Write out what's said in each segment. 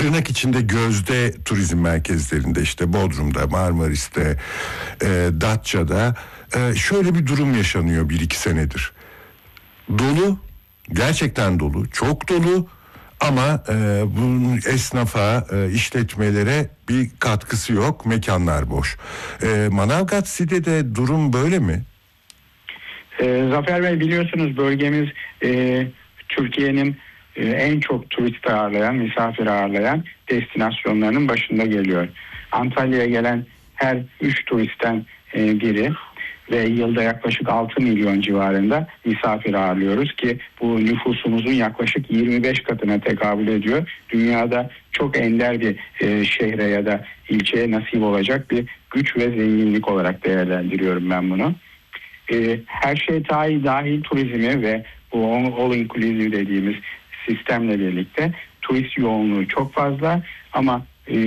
tırnak içinde gözde turizm merkezlerinde, işte Bodrum'da, Marmaris'te, Datça'da şöyle bir durum yaşanıyor 1-2 senedir. Dolu, gerçekten dolu, çok dolu ama bunun esnafa, işletmelere bir katkısı yok, mekanlar boş. Manavgat Side'de durum böyle mi? Zafer Bey, biliyorsunuz bölgemiz Türkiye'nin en çok turist ağırlayan, misafir ağırlayan destinasyonlarının başında geliyor. Antalya'ya gelen her 3 turistten biri ve yılda yaklaşık 6 milyon civarında misafir ağırlıyoruz ki bu nüfusumuzun yaklaşık 25 katına tekabül ediyor. Dünyada çok ender bir şehre ya da ilçeye nasip olacak bir güç ve zenginlik olarak değerlendiriyorum ben bunu. Her şey dahil turizmi ve bu all inclusive dediğimiz sistemle birlikte turist yoğunluğu çok fazla ama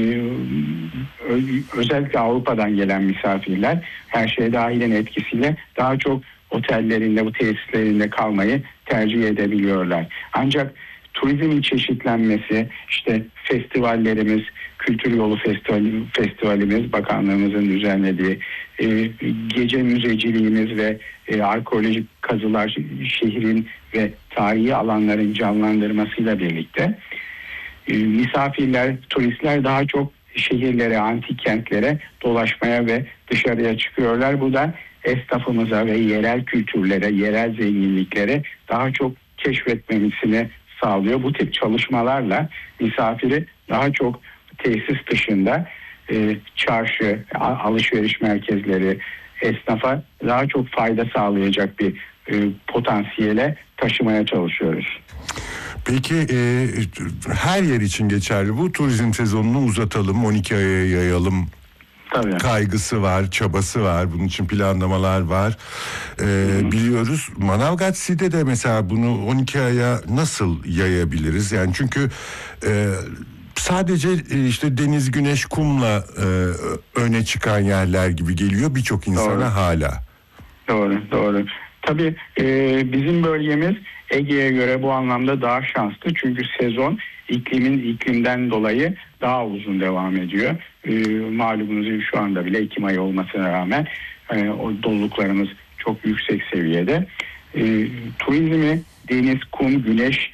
özellikle Avrupa'dan gelen misafirler her şey dahilin etkisiyle daha çok otellerinde, bu tesislerinde kalmayı tercih edebiliyorlar. Ancak turizmin çeşitlenmesi, işte festivallerimiz, Kültür Yolu Festivalimiz, bakanlığımızın düzenlediği gece müzeciliğimiz ve arkeolojik kazılar, şehrin ve tarihi alanların canlandırmasıyla birlikte misafirler, turistler daha çok şehirlere, antik kentlere dolaşmaya ve dışarıya çıkıyorlar. Bu da esnafımıza ve yerel kültürlere, yerel zenginliklere daha çok keşfetmemesini sağlıyor. Bu tip çalışmalarla misafiri daha çok tesis dışında çarşı, alışveriş merkezleri, esnafa daha çok fayda sağlayacak bir potansiyele taşımaya çalışıyoruz. Peki her yer için geçerli bu. Turizm sezonunu uzatalım, 12 aya yayalım. Tabii. Kaygısı var, çabası var. Bunun için planlamalar var. Biliyoruz. Manavgat Side'de mesela bunu 12 aya nasıl yayabiliriz? Yani çünkü sadece işte deniz, güneş, kumla öne çıkan yerler gibi geliyor birçok insana. Doğru. Hala. Doğru. Tabii bizim bölgemiz Ege'ye göre bu anlamda daha şanslı. Çünkü sezon iklimden dolayı daha uzun devam ediyor. Malumunuz şu anda bile Ekim ayı olmasına rağmen o doluluklarımız çok yüksek seviyede. Turizmi deniz, kum, güneş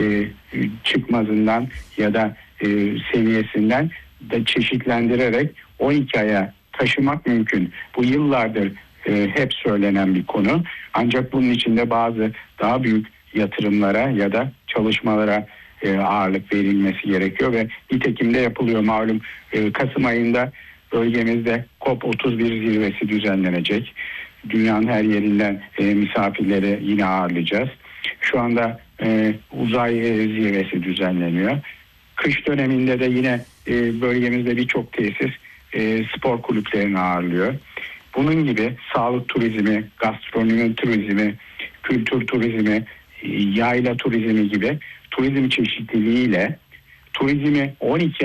çıkmazından ya da seviyesinden de çeşitlendirerek 12 aya taşımak mümkün. Bu yıllardır hep söylenen bir konu. Ancak bunun içinde bazı daha büyük yatırımlara ya da çalışmalara ağırlık verilmesi gerekiyor ve nitekim de yapılıyor. Malum Kasım ayında bölgemizde COP31 zirvesi düzenlenecek. Dünyanın her yerinden misafirleri yine ağırlayacağız. Şu anda uzay zirvesi düzenleniyor. Kış döneminde de yine bölgemizde birçok tesis spor kulüplerini ağırlıyor. Bunun gibi sağlık turizmi, gastronomi turizmi, kültür turizmi, yayla turizmi gibi turizm çeşitliliğiyle turizmi 12